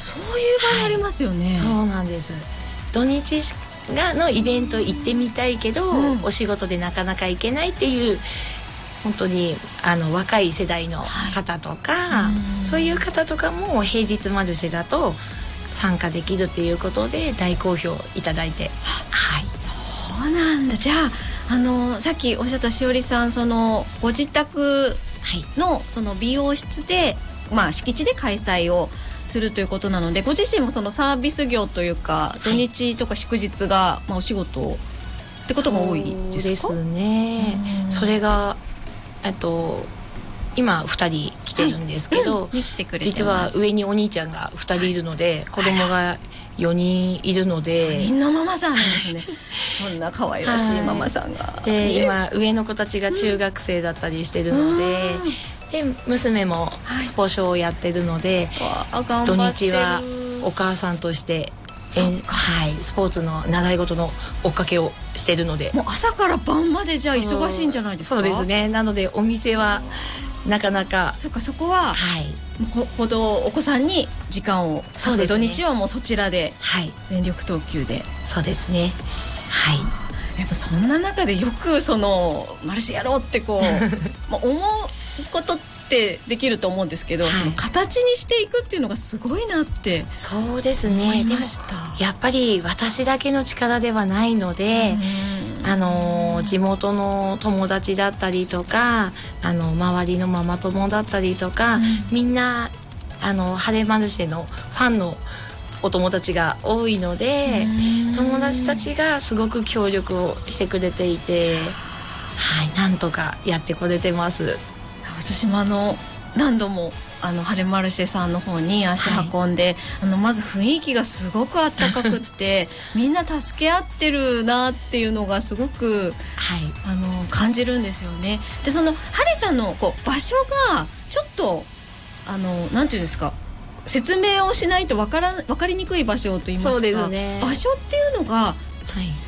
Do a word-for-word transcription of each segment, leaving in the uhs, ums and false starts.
そういう場合ありますよね、 はい、そうなんです。土日がのイベント行ってみたいけど、うん、お仕事でなかなか行けないっていう本当にあの若い世代の方とか、はい、そういう方とかも平日マルシェだと参加できるっていうことで大好評いただいて、 はい、そうなんだ。じゃあ、あのさっきおっしゃったしおりさん、そのご自宅のその美容室で、まあ、敷地で開催をするということなので、ご自身もそのサービス業というか土日とか祝日が、まあ、お仕事ってことが多いですか？ そうですね。それがあと今ふたり来てるんですけど、はい、うん、来てくれてます。実は上にお兄ちゃんがふたりいるので、はい、子供がよにんいるので、 よにんのママさんですねそんな可愛らしいママさんが、 はい、で今上の子たちが中学生だったりしてるので、うん、で娘もスポ少をやってるので、はい、土日はお母さんとしてえ、はい、スポーツの習い事の追っかけをしてるので、 もう朝から晩までじゃあ忙しいんじゃないですか？ そうですね。なのでお店はなかなか、 そっか、そこは、はい、ほどお子さんに時間を、そうですね、土日はもうそちらで、はい、全力投球で。 そうですね。はい。 やっぱそんな中でよくそのマルシェやろうってこうまあ思うことってできると思うんですけど、はい、その形にしていくっていうのがすごいなって。 そうですね。思いました。でもやっぱり私だけの力ではないので、あの地元の友達だったりとか、あの周りのママ友だったりとか、うん、みんなあのハレマルシェのファンのお友達が多いので、友達たちがすごく協力をしてくれていて、はい、なんとかやってこれてます。 私もあの何度もあのハレマルシェさんの方に足運んで、はい、あのまず雰囲気がすごくあったかくってみんな助け合ってるなっていうのがすごく、はい、あの感じるんですよね。でそのハレさんのこう場所がちょっとあのなんていうんですか、説明をしないと分から分かりにくい場所といいますか、 そうですね、 場所っていうのが、はい、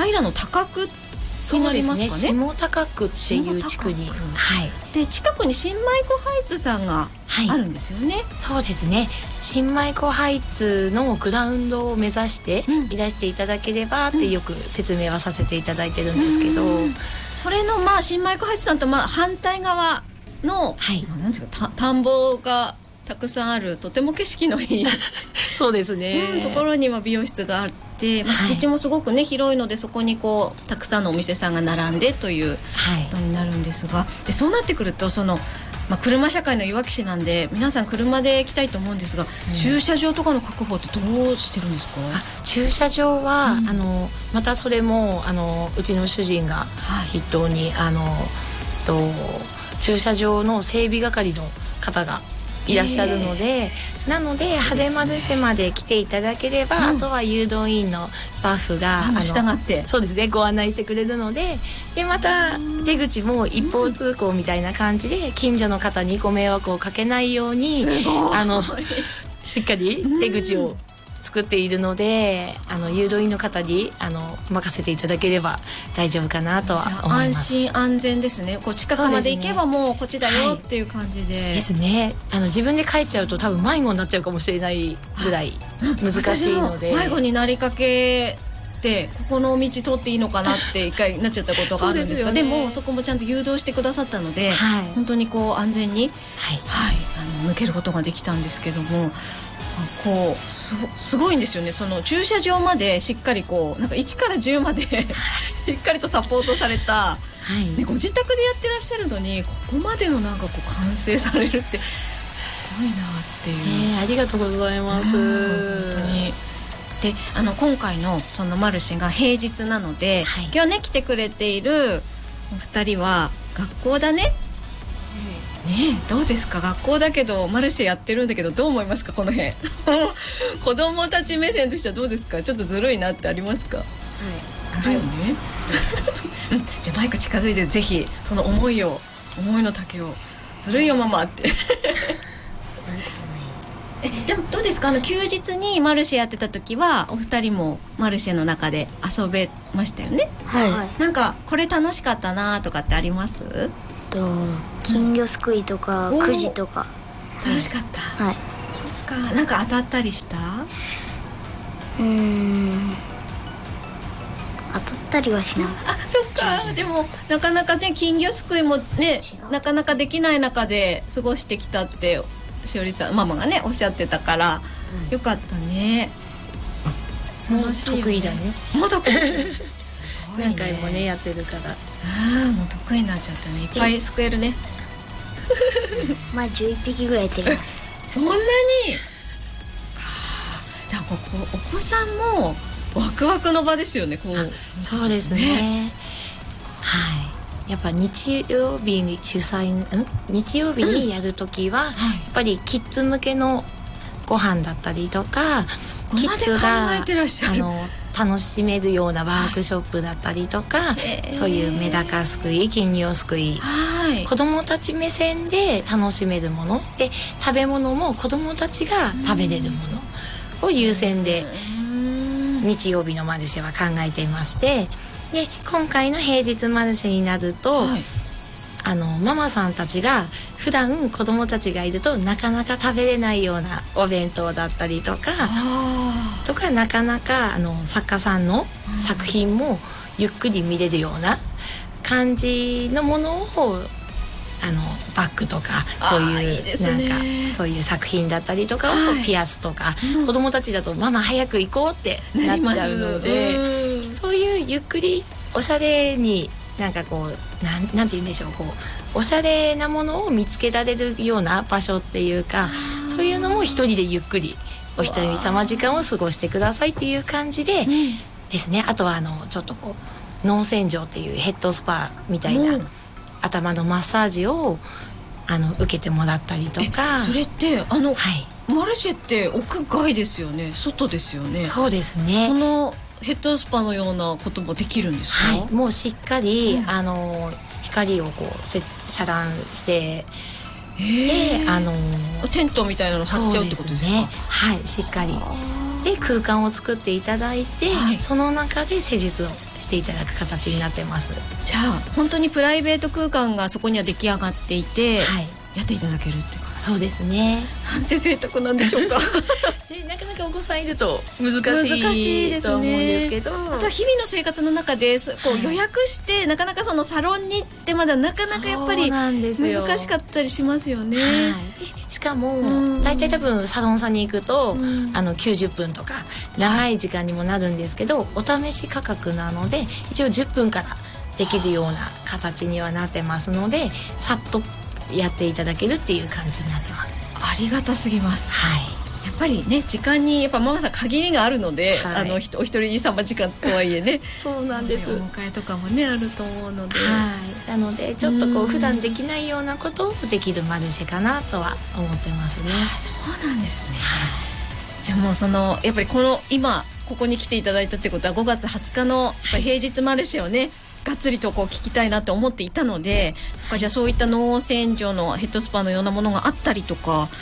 平の高区になりますかね。 そうですね、下高区っていう地区に、はい、 で近くに新米湖ハイツさんがあるんですよね、はい、 そうですね。新米湖ハイツのグラウンドを目指していらしていただければってよく説明はさせていただいてるんですけど、うん、 それのまあ新米湖ハイツさんとまあ反対側の、はい、まあ、なんていうか、た田んぼがたくさんあるとても景色のいいそうですね、 うん、ところには美容室があって、まあ、敷地もすごくね、はい、広いのでそこにこうたくさんのお店さんが並んでということになるんですが、はい、でそうなってくるとその、まあ、車社会のいわき市なんで皆さん車で行きたいと思うんですが、うん、駐車場とかの確保ってどうしてるんですか？ あ、駐車場は、うん、あのまたそれもあのうちの主人が筆頭に、はい、あのと駐車場の整備係の方がいらっしゃるので、なのでハレマルシェまで来ていただければ、うん、あとは誘導員のスタッフがあの従ってそうですね、ご案内してくれるので、でまた出口も一方通行みたいな感じで近所の方にご迷惑をかけないようにあのしっかり出口を作っているので、あの誘導員の方にあの任せていただければ大丈夫かなとは思います。 安心安全ですね。こう近くまで行けばもうこっちだよっていう感じで、 はい、ですね。あの自分で帰っちゃうと多分迷子になっちゃうかもしれないぐらい難しいので、 迷子になりかけでここの道通っていいのかなって一回なっちゃったことがあるんですが、 で, す、ね、でもそこもちゃんと誘導してくださったので、はい、本当にこう安全に、はいはい、あの抜けることができたんですけども、こう す, すごいんですよね。その駐車場までしっかりこうなんかいちからじゅうまでしっかりとサポートされた、はいね、ご自宅でやってらっしゃるのにここまでのなんかこう完成されるってすごいなっていう、 えー、ありがとうございます。 本当に。であの今回のそのマルシェが平日なので、はい、今日ね来てくれているお二人は学校だね、ねえ、どうですか？学校だけどマルシェやってるんだけどどう思いますか？この辺子供たち目線としてはどうですか？ちょっとずるいなってありますか？はい、あるよね、はい、じゃあマイク近づいてぜひその思いを思いの丈をずるいよママってえでもどうですか？あの休日にマルシェやってた時はお二人もマルシェの中で遊べましたよね？はい。なんかこれ楽しかったなとかってあります？ と金魚すくいとか、うん、くじとか楽しかった、はい、そっか。なんか当たったりした？ うーん当たったりはしない。 あ、そっか。でもなかなかね、金魚すくいもねなかなかできない中で過ごしてきたってしおりさんママがねおっしゃってたから、うん、よかったね。 もう得意だね。 もう得意すごいね、何回もねやってるから。 ああ、もう得意になっちゃったね。いっぱいすくえるね。 まあじゅういっぴきぐらい釣れます。 そんなにじゃあここお子さんもワクワクの場ですよね。こうそうですね、ね、はい。やっぱ日曜日に主催ん日曜日にやるときは、うん、やっぱりキッズ向けのご飯だったりとか、キッズがあの楽しめるようなワークショップだったりとか、はい、そういうメダカすくい、金魚すくい、はい、子どもたち目線で楽しめるもので、食べ物も子どもたちが食べれるものを優先で日曜日のマルシェは考えていまして、で今回の平日マルシェになると、はい、あのママさんたちが普段子どもたちがいるとなかなか食べれないようなお弁当だったりとかとか、なかなかあの作家さんの作品もゆっくり見れるような感じのものをあのバッグとかそういう、いいですね、なんかそういう作品だったりとかを、はい、ピアスとか、うん、子どもたちだとママ早く行こうってなっちゃうので、うそういうゆっくりおしゃれになんかこう なん、なんて言うんでしょう、こうおしゃれなものを見つけられるような場所っていうか、そういうのも一人でゆっくりお一人様時間を過ごしてくださいっていう感じで、うん、ですね。あとはあのちょっとこう脳洗浄っていうヘッドスパみたいな、うん、頭のマッサージをあの受けてもらったりとか。 それってあの、はい、マルシェって屋外ですよね、外ですよね。 そうですね。 そのヘッドスパのようなこともできるんですか？ はい、もうしっかり、うん、あの光をこう遮断して、であのテントみたいなの張っちゃうってことですか？ そうですね。はい、しっかりで空間を作っていただいて、はい、その中で施術をしていただく形になってます。 じゃあ本当にプライベート空間がそこには出来上がっていて、はい、やっていただけるっていうか。 そうですね。 なんて贅沢なんでしょうか。 でなかなかお子さんいると難しいと思うんですけど、 あとは日々の生活の中でこう予約して、はい、なかなかそのサロンに行ってまだなかなかやっぱり難しかったりしますよね。はい、 しかも大体多分サロンさんに行くと、うん、あのきゅうじゅっぷんとか長い時間にもなるんですけど、お試し価格なので一応じゅっぷんからできるような形にはなってますので、さっとやっていただけるっていう感じになってます。 ありがたすぎます。 はい。 やっぱりね、時間にやっぱママさん限りがあるので、はい、あのお一人様時間とはいえね。 そうなんです。 お迎えとかもねあると思うので、 はい。なのでちょっとこう普段できないようなことをできるマルシェかなとは思ってますね。 あ、そうなんですね。はい、じゃあもうそのやっぱりこの今ここに来ていただいたってことはごがつはつかの平日マルシェをね。がっつりとこう聞きたいなって思っていたので、そっか、じゃあそういった脳洗浄のヘッドスパのようなものがあったりとか、はい、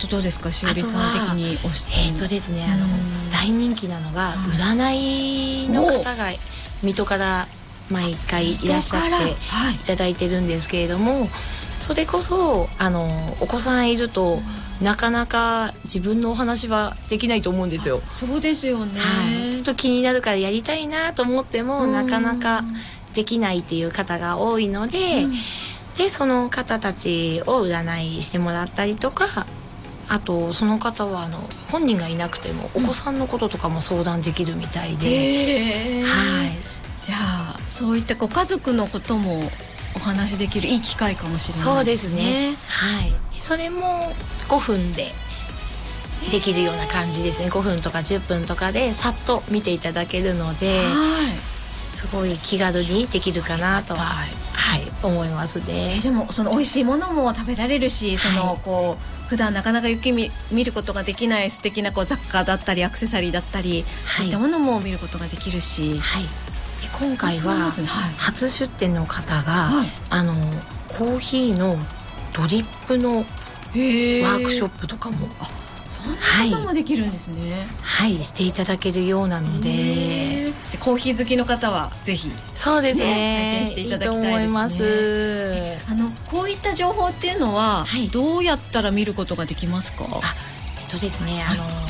とどうですか、しおりさん的におすすめ。 えーとですね、あの大人気なのが占いの方が水戸から毎回いらっしゃっていただいてるんですけれども、それこそあのお子さんいるとなかなか自分のお話はできないと思うんですよ。 そうですよね、 はい、ちょっと気になるからやりたいなと思ってもなかなかできないっていう方が多いので、うん、でその方たちを占いしてもらったりとか、あとその方はあの本人がいなくてもお子さんのこととかも相談できるみたいで、うん、はい、 じゃあそういったご家族のこともお話しできるいい機会かもしれないですね。 そうですね、はい、それもごふんでできるような感じですね。ごふんとかじゅっぷんとかでさっと見ていただけるので、はい、すごい気軽にできるかなとは、はい、思いますね。 でもその美味しいものも食べられるし、その、はい、こう普段なかなか雪見見ることができない素敵なこう雑貨だったりアクセサリーだったり、はい、そういったものも見ることができるし、はい、で今回は初出店の方が、はい、あのコーヒーのドリップのワークショップとかも、 そんなこともできるんですね。 はい、はい、していただけるようなので、 じゃコーヒー好きの方はぜひそうですね、 ね、体験していただきたいですね。いいと思います。あのこういった情報っていうのは、はい、どうやったら見ることができますか？ あ、えっとですね、あの、はい、